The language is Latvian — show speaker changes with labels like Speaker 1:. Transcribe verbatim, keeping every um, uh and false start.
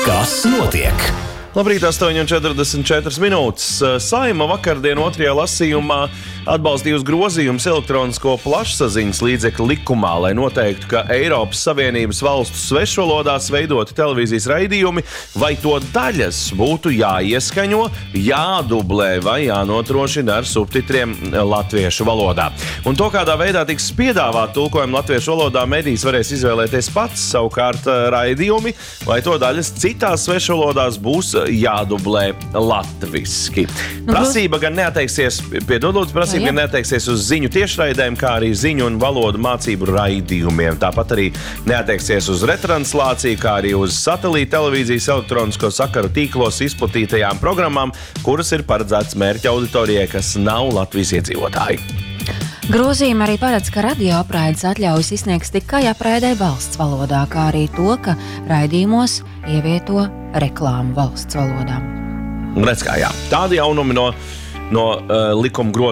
Speaker 1: Kas notiek?
Speaker 2: Labrīt, astoņi un četrdesmit četras minūtes. Saeima vakardien otrajā lasījumā atbalstījusi grozījumus elektronisko plašsaziņas līdzekļu likumā, lai noteiktu, ka Eiropas Savienības valstu svešvalodās veidoti televīzijas raidījumi vai to daļas būtu jāieskaņo, jādublē vai jānotrošina ar subtitriem latviešu valodā. Un to, kādā veidā tiks piedāvāt tulkojumu latviešu valodā, medijs varēs izvēlēties pats. Savukārt raidījumi vai to daļas citās svešvalodās būs jādublē latviski. Prasība gan neatteiksies, piedod lūdzu, prasība gan neatteiksies uz ziņu tiešraidēm, kā arī ziņu un valodu mācību raidījumiem. Tāpat arī neatteiksies uz retranslāciju, kā arī uz satelīta televīzijas elektronisko sakaru tīklos izplatītajām programmām, kuras ir paredzētas mērķa auditorijai, kas nav Latvijas iedzīvotāji.
Speaker 3: Grozījumi arī paredz, ka radioapraides atļaujas izsniegs tikai apraidē valsts valodā, kā arī to, ka raidījumos ievieto reklāmu valsts valodām.
Speaker 2: Redz kā jā. Tādi jaunumi no, no uh, likuma grozījuma.